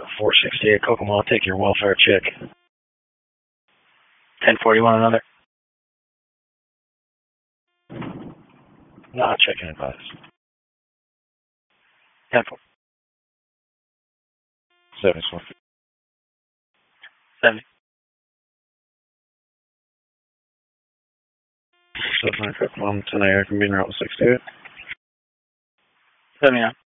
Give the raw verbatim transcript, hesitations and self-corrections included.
four sixty-eight Kokomo, I'll take your welfare check. ten forty-one another. Not checking advice. ten four. seventy-four. seventy. seven nine Kokomo, ten A, I can be in route sixty-eight. seventy-nine.